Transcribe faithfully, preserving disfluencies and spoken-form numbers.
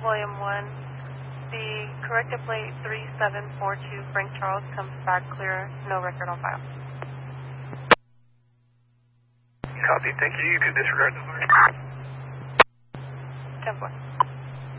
William one. The corrected plate three seven four two Frank Charles comes back clear, no record on file. Copy, thank you. You can disregard the ten four.